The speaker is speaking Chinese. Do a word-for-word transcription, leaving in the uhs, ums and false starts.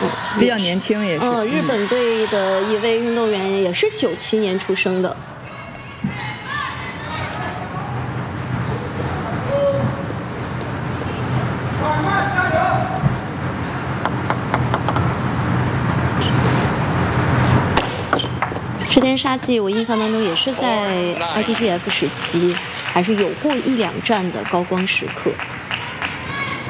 嗯， 比较年轻也是。 嗯，日本队的一位运动员也是九七年出生的。池田沙纪，我印象当中也是在 I T T F 时期，还是有过一两战的高光时刻。